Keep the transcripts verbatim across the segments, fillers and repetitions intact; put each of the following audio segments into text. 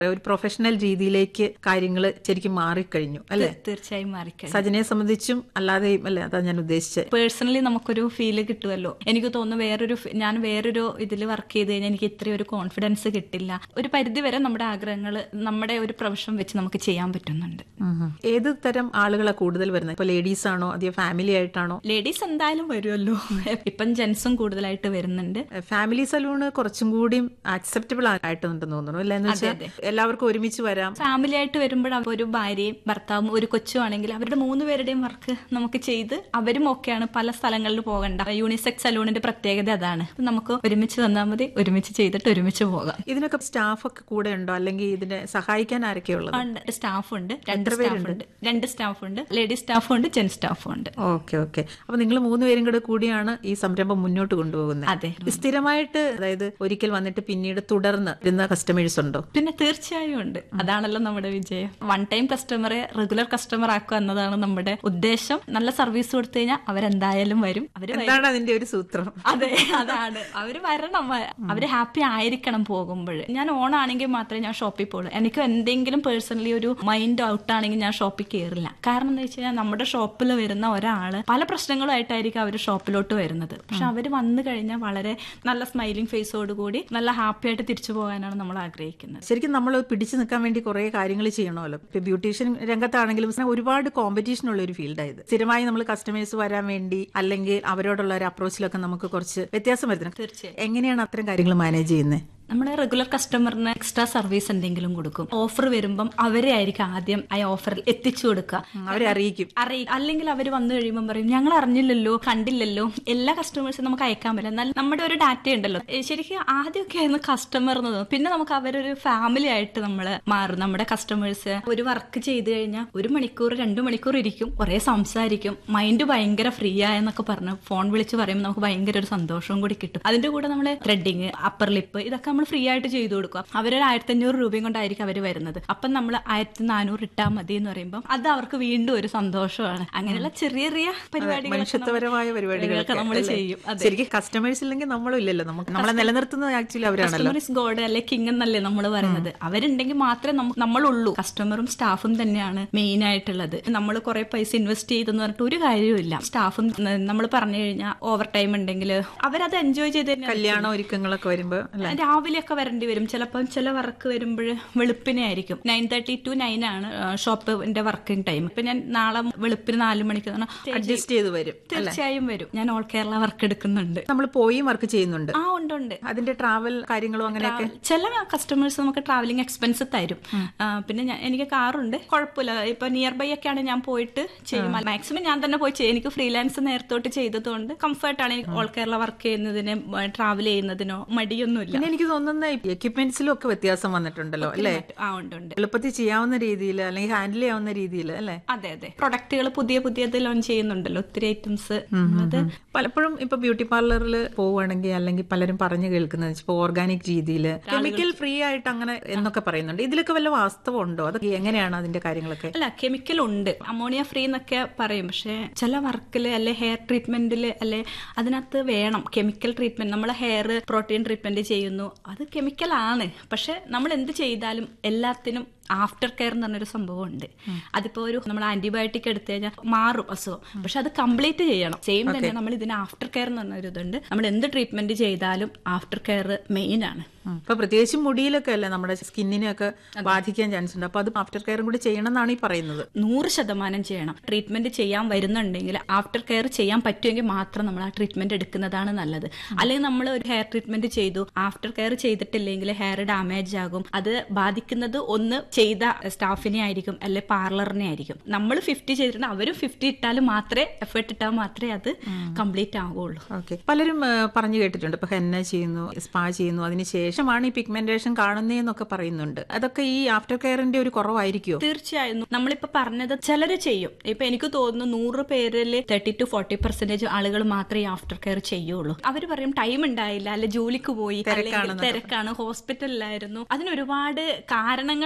ഒരു പ്രൊഫഷണൽ രീതിയിലേക്ക് കാര്യങ്ങൾ ശരിക്കും മാറിക്കഴിഞ്ഞു അല്ലെ? തീർച്ചയായും മാറിക്കഴിഞ്ഞു. സജനയെ സംബന്ധിച്ചും അല്ലാതെയും അല്ലെ? അതാ ഞാൻ ഉദ്ദേശിച്ചത്. പേഴ്സണലി നമുക്കൊരു ഫീല് കിട്ടുമല്ലോ. എനിക്ക് തോന്നുന്നു വേറൊരു ഞാൻ വേറൊരു ഇതിൽ വർക്ക് ചെയ്ത് കഴിഞ്ഞാൽ എനിക്ക് ഇത്രയും ഒരു കോൺഫിഡൻസ് കിട്ടില്ല. ഒരു പരിധി വരെ നമ്മുടെ ആഗ്രഹങ്ങൾ നമ്മുടെ ഒരു പ്രൊഫഷൻ വെച്ച് നമുക്ക് ചെയ്യാൻ പറ്റുന്നുണ്ട്. ഏത് തരം ആളുകളാണ് കൂടുതൽ വരുന്നത്? ഇപ്പൊ ലേഡീസ് ആണോ അതോ ഫാമിലി ആയിട്ടാണോ? ലേഡീസ് എന്തായാലും വരുമല്ലോ. ഇപ്പം ജെന്റ്സും കൂടുതലായിട്ട് വരുന്നുണ്ട്. ഫാമിലി സലൂണ് കുറച്ചും കൂടി ആക്സെപ്റ്റബിൾ ആയിട്ടുണ്ടെന്ന് തോന്നുന്നു അല്ലെ? എന്ന് വെച്ചാൽ എല്ലാവർക്കും ഒരുമിച്ച് വരാം. ഫാമിലി ആയിട്ട് വരുമ്പോൾ ഒരു ഭാര്യയും ഭർത്താവും ഒരു കൊച്ചും ആണെങ്കിൽ അവരുടെ മൂന്ന് പേരുടെയും വർക്ക് നമുക്ക് ചെയ്ത് അവരും ഒക്കെയാണ്. പല സ്ഥലങ്ങളിൽ പോകണ്ട. യൂണിസെക്സ് സലൂണിന്റെ പ്രത്യേകത അതാണ്. നമുക്ക് ഒരുമിച്ച് വന്നാൽ മതി, ഒരുമിച്ച് ചെയ്തിട്ട് ഒരുമിച്ച് പോകാം. ഇതിനൊക്കെ സ്റ്റാഫ് ഒക്കെ കൂടെ ഉണ്ടോ അല്ലെങ്കിൽ ഇതിനെ സഹായിക്കാൻ ആരൊക്കെയുള്ളത്? സ്റ്റാഫ് ഉണ്ട്, രണ്ട് സ്റ്റാഫുണ്ട്. രണ്ട് സ്റ്റാഫ് ഉണ്ട്, ലേഡീസ് സ്റ്റാഫും ഉണ്ട്, ജെന്റ് സ്റ്റാഫും ഉണ്ട്. Okay okay. അപ്പൊ നിങ്ങൾ മൂന്നുപേരും കൂടെ കൂടിയാണ് ഈ സംരംഭം മുന്നോട്ട് കൊണ്ടുപോകുന്നത്? അതെ. സ്ഥിരമായിട്ട് അതായത് ഒരിക്കൽ വന്നിട്ട് പിന്നീട് തുടർന്ന് ഇരുന്ന കസ്റ്റമേഴ്സ് ഉണ്ടോ? പിന്നെ തീർച്ചയായും ഉണ്ട്. അതാണല്ലോ നമ്മുടെ വിജയം. വൺ ടൈം കസ്റ്റമറെ റെഗുലർ കസ്റ്റമർ ആക്കുക എന്നതാണ് നമ്മുടെ ഉദ്ദേശം. നല്ല സർവീസ് കൊടുത്തു കഴിഞ്ഞാൽ അവരെന്തായാലും വരും. എന്താണ് അതിന്റെ ഒരു സൂത്രം? അതെ, അതാണ്. അവര് വരണം, അവര് ഹാപ്പി ആയിരിക്കണം പോകുമ്പോൾ. ഞാൻ ഓൺ ആണെങ്കിൽ മാത്രമേ ഞാൻ ഷോപ്പിൽ പോകുള്ളൂ. എനിക്ക് എന്തെങ്കിലും പേഴ്സണലി ഒരു മൈൻഡ് ഔട്ട് ആണെങ്കിൽ ഞാൻ ഷോപ്പിൽ കയറില്ല. കാരണം എന്താ വെച്ച് കഴിഞ്ഞാൽ നമ്മുടെ ഷോപ്പിൽ വരുന്ന ഒരാള് പല പ്രശ്നങ്ങളുമായിട്ടായിരിക്കും അവർ ഷോപ്പിലോട്ട് വരുന്നത്. പക്ഷെ അവര് വന്നു കഴിഞ്ഞാൽ വളരെ നല്ല സ്മൈലിംഗ് ഫേസോട് കൂടി നല്ല ഹാപ്പി ആയിട്ട് തിരിച്ചു പോകാനാണ് നമ്മൾ ആഗ്രഹിക്കുന്നത്. ശരിക്കും നമ്മൾ പിടിച്ചു നിൽക്കാൻ വേണ്ടി കുറെ കാര്യങ്ങൾ ചെയ്യണമല്ലോ. ഇപ്പൊ ബ്യൂട്ടീഷ്യൻ രംഗത്താണെങ്കിലും ഒരുപാട് കോമ്പറ്റീഷൻ ഉള്ള ഒരു ഫീൽഡായത്. സ്ഥിരമായി നമ്മൾ കസ്റ്റമേഴ്സ് വരാൻ വേണ്ടി അല്ലെങ്കിൽ അവരോടുള്ള ഒരു അപ്രോച്ചിലൊക്കെ നമുക്ക് കുറച്ച് വ്യത്യാസം വരുത്തണം. തീർച്ചയായും. എങ്ങനെയാണ് അത്തരം കാര്യങ്ങൾ മാനേജ് ചെയ്യുന്നത്? നമ്മുടെ റെഗുലർ കസ്റ്റമറിന് എക്സ്ട്രാ സർവീസ് എന്തെങ്കിലും കൊടുക്കും. ഓഫർ വരുമ്പം അവരെ ആയിരിക്കും ആദ്യം ആ ഓഫറിൽ എത്തിച്ചു കൊടുക്കുക. അവരെ അറിയിക്കും. അറിയിക്കും. അല്ലെങ്കിൽ അവർ വന്നു കഴിയുമ്പോൾ പറയും ഞങ്ങൾ അറിഞ്ഞില്ലല്ലോ, കണ്ടില്ലല്ലോ. എല്ലാ കസ്റ്റമേഴ്സും നമുക്ക് അയക്കാൻ പറ്റില്ല. എന്നാൽ നമ്മുടെ ഒരു ഡാറ്റ ഉണ്ടല്ലോ. ശരിക്കും ആദ്യമൊക്കെ ആയിരുന്നു കസ്റ്റമർ എന്ന് തോന്നും. പിന്നെ നമുക്ക് അവരൊരു ഫാമിലി ആയിട്ട് നമ്മൾ മാറും. നമ്മുടെ കസ്റ്റമേഴ്സ് ഒരു വർക്ക് ചെയ്ത് കഴിഞ്ഞാൽ ഒരു മണിക്കൂർ രണ്ടു മണിക്കൂർ ഇരിക്കും, കുറെ സംസാരിക്കും, മൈൻഡ് ഭയങ്കര ഫ്രീ ആയെന്നൊക്കെ പറഞ്ഞ് ഫോൺ വിളിച്ച് പറയുമ്പോൾ നമുക്ക് ഭയങ്കര ഒരു സന്തോഷവും കൂടി കിട്ടും. അതിന്റെ കൂടെ നമ്മൾ ത്രെഡിങ്, അപ്പർ ലിപ്പ് ഇതൊക്കെ നമ്മൾ ഫ്രീ ആയിട്ട് ചെയ്തു കൊടുക്കുക. അവരൊരു ആയിരത്തി അഞ്ഞൂറ് രൂപയും കൊണ്ടായിരിക്കും അവർ വരുന്നത്. അപ്പം നമ്മൾ ആയിരത്തി നാനൂറ് ഇട്ടാൽ മതി എന്ന് പറയുമ്പോൾ അത് അവർക്ക് വീണ്ടും ഒരു സന്തോഷമാണ്. അങ്ങനെയുള്ള ചെറിയ ചെറിയ പരിപാടികൾ, മനുഷ്യത്വപരമായ പരിപാടികളൊക്കെ നമ്മൾ ചെയ്യും. ശരിക്കും കസ്റ്റമേഴ്സ് ഇല്ലെങ്കിൽ നമ്മളും ഇല്ലല്ലോ. നമുക്ക് നമ്മളെ നിലനിർത്തുന്നത് ആക്ച്വലി അവരാണല്ലോ. ഗോഡ് അല്ലെ കിങ് എന്നല്ലേ നമ്മൾ പറയുന്നത്. അവരുണ്ടെങ്കിൽ മാത്രമേ നമ്മളുള്ളൂ. കസ്റ്റമറും സ്റ്റാഫും തന്നെയാണ് മെയിൻ ആയിട്ടുള്ളത്. നമ്മൾ കുറെ പൈസ ഇൻവെസ്റ്റ് ചെയ്തെന്ന് പറഞ്ഞിട്ട് ഒരു കാര്യമില്ല. സ്റ്റാഫും നമ്മൾ പറഞ്ഞു കഴിഞ്ഞാൽ ഓവർ ടൈം ഉണ്ടെങ്കിൽ അവരത് എൻജോയ് ചെയ്ത് കല്യാണ ഒരുക്കങ്ങളൊക്കെ വരുമ്പോൾ രാവിലെ ഒക്കെ വരേണ്ടി വരും. ചിലപ്പം ചില വർക്ക് വരുമ്പോൾ വെളുപ്പിനെ ആയിരിക്കും. നയൻ തേർട്ടി ടു നയൻ ആണ് ഷോപ്പിന്റെ വർക്കിംഗ് ടൈം. ഇപ്പൊ ഞാൻ നാളെ വെളുപ്പിന് നാല് മണിക്ക് അഡ്ജസ്റ്റ് ചെയ്ത് വരും. തീർച്ചയായും വരും. ഞാൻ ഓൾ കേരള വർക്ക് എടുക്കുന്നുണ്ട്. നമ്മൾ പോയി വർക്ക് ചെയ്യുന്നുണ്ട്. ആ ഉണ്ട് ഉണ്ട്. അതിന്റെ ട്രാവൽ കാര്യങ്ങളും അങ്ങനെയൊക്കെ. ചില കസ്റ്റമേഴ്സ് നമുക്ക് ട്രാവലിംഗ് എക്സ്പെൻസ് തരും. പിന്നെ എനിക്ക് കാറുണ്ട്, കുഴപ്പമില്ല. ഇപ്പൊ നിയർ ബൈ ഒക്കെയാണ് ഞാൻ പോയിട്ട് ചെയ്യും. മാക്സിമം ഞാൻ തന്നെ പോയി ചെയ്യും. എനിക്ക് ഫ്രീലാൻസ് നേരത്തോട്ട് ചെയ്തതുകൊണ്ട് കംഫർട്ടാണ്. എനിക്ക് ഓൾ കേരള വർക്ക് ചെയ്യുന്നതിന് ട്രാവൽ ചെയ്യുന്നതിനോ മടിയൊന്നുമില്ല. പിന്നെ എനിക്ക് തോന്നുന്ന എക്യുപ്മെന്റ്സിലും ഒക്കെ വ്യത്യാസം വന്നിട്ടുണ്ടല്ലോ അല്ലേ? എളുപ്പത്തിൽ ചെയ്യാവുന്ന രീതിയിൽ അല്ലെങ്കിൽ ഹാൻഡിൽ ചെയ്യാവുന്ന രീതിയിൽ അല്ലേ? അതെ അതെ. പ്രൊഡക്റ്റുകൾ പുതിയ പുതിയത് ലോഞ്ച് ചെയ്യുന്നുണ്ടല്ലോ, ഒത്തിരി ഐറ്റംസ്. അത് പലപ്പോഴും ഇപ്പൊ ബ്യൂട്ടി പാർലറിൽ പോവുകയാണെങ്കിൽ അല്ലെങ്കിൽ പലരും പറഞ്ഞു കേൾക്കുന്നത് ഇപ്പൊ ഓർഗാനിക് രീതിയിൽ കെമിക്കൽ ഫ്രീ ആയിട്ട് അങ്ങനെ എന്നൊക്കെ പറയുന്നുണ്ട്. ഇതിലൊക്കെ വല്ല വാസ്തവം ഉണ്ടോ? അത് എങ്ങനെയാണ് അതിന്റെ കാര്യങ്ങളൊക്കെ? അല്ല, കെമിക്കൽ ഉണ്ട്. അമോണിയ ഫ്രീ എന്നൊക്കെ പറയും. പക്ഷെ ചില വർക്കില് അല്ലെ ഹെയർ ട്രീറ്റ്മെന്റില് അല്ലെ അതിനകത്ത് വേണം കെമിക്കൽ ട്രീറ്റ്മെന്റ്. നമ്മളെ ഹെയർ പ്രോട്ടീൻ ട്രീറ്റ്മെന്റ് ചെയ്യുന്നു, അത് കെമിക്കൽ ആണ്. പക്ഷെ നമ്മൾ എന്ത് ചെയ്താലും എല്ലാത്തിനും ആഫ്റ്റർ കെയർ എന്ന് പറഞ്ഞൊരു സംഭവം ഉണ്ട്. അതിപ്പോ ഒരു നമ്മൾ ആന്റിബയോട്ടിക് എടുത്തു കഴിഞ്ഞാൽ മാറും അസുഖം, പക്ഷെ അത് കംപ്ലീറ്റ് ചെയ്യണം. സെയിം തന്നെ നമ്മൾ ഇതിന് ആഫ്റ്റർ കെയർ എന്ന് പറഞ്ഞൊരു ഇതുണ്ട്. നമ്മൾ എന്ത് ട്രീറ്റ്മെന്റ് ചെയ്താലും ആഫ്റ്റർ കെയർ മെയിൻ ആണ്. ഇപ്പൊ പ്രത്യേകിച്ച് മുടിയിലൊക്കെ അല്ലേ നമ്മുടെ സ്കിന്നിനെയൊക്കെ ബാധിക്കാൻ ചാൻസ് ഉണ്ട്. അപ്പൊ അത് ആഫ്റ്റർ കെയറും കൂടി ചെയ്യണം എന്നാണ് ഈ പറയുന്നത്. നൂറ് ശതമാനം ചെയ്യണം. ട്രീറ്റ്മെന്റ് ചെയ്യാൻ വരുന്നുണ്ടെങ്കിൽ ആഫ്റ്റർ കെയർ ചെയ്യാൻ പറ്റുമെങ്കിൽ മാത്രം നമ്മൾ ആ ട്രീറ്റ്മെന്റ് എടുക്കുന്നതാണ് നല്ലത്. അല്ലെങ്കിൽ നമ്മൾ ഒരു ഹെയർ ട്രീറ്റ്മെന്റ് ചെയ്തു, ആഫ്റ്റർ കെയർ ചെയ്തിട്ടില്ലെങ്കിൽ ഹെയർ ഡാമേജ് ആകും. അത് ബാധിക്കുന്നത് ഒന്ന് ചെയ്ത സ്റ്റാഫിനെ ആയിരിക്കും, അല്ലെ പാർലറിനെ ആയിരിക്കും. നമ്മൾ ഫിഫ്റ്റി ചെയ്തിട്ടുണ്ട്, അവരും ഫിഫ്റ്റി ഇട്ടാലും മാത്രമേ എഫേർട്ട് ഇട്ടാൽ മാത്രമേ അത് കംപ്ലീറ്റ് ആകുള്ളൂ. ഓക്കെ. പലരും പറഞ്ഞു കേട്ടിട്ടുണ്ട് ഇപ്പൊ ഹെന്ന ചെയ്യുന്നു, സ്പാ ചെയ്യുന്നു, അതിനുശേഷം ശേഷമാണ് ഈ പിഗ്മെന്റേഷൻ കാണുന്നതെന്നൊക്കെ പറയുന്നുണ്ട്. അതൊക്കെ ഈ ആഫ്റ്റർ കെയറിന്റെ ഒരു കുറവായിരിക്കുമോ? തീർച്ചയായും. നമ്മളിപ്പോ പറഞ്ഞത് ചിലര് ചെയ്യും. ഇപ്പൊ എനിക്ക് തോന്നുന്നു നൂറ് പേരിൽ തേർട്ടി ടു ഫോർട്ടി പെർസെന്റേജ് ആളുകൾ മാത്രമേ ആഫ്റ്റർ കെയർ ചെയ്യുള്ളൂ. അവർ പറയും ടൈം ഉണ്ടായില്ല, അല്ലെ ജോലിക്ക് പോയി, തിരക്കാണ്, ഹോസ്പിറ്റലിലായിരുന്നു. അതിന് ഒരുപാട് കാരണങ്ങളാണ് നമ്മൾ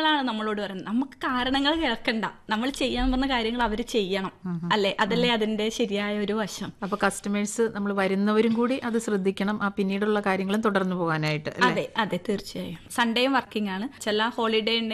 നമ്മളോട് പറയുന്നത്. നമുക്ക് കാരണങ്ങൾ കേൾക്കണ്ട, നമ്മൾ ചെയ്യാൻ പറഞ്ഞ കാര്യങ്ങൾ അവർ ചെയ്യണം, അല്ലെ? അതല്ലേ അതിന്റെ ശരിയായ ഒരു വശം. അപ്പൊ കസ്റ്റമേഴ്സ് നമ്മൾ വരുന്നവരും കൂടി അത് ശ്രദ്ധിക്കണം, ആ പിന്നീടുള്ള കാര്യങ്ങളും തുടർന്നു പോകാനായിട്ട്. അതെ അതെ തീർച്ചയായും. സൺഡേയും വർക്കിംഗ് ആണ്. ചില ഹോളിഡേ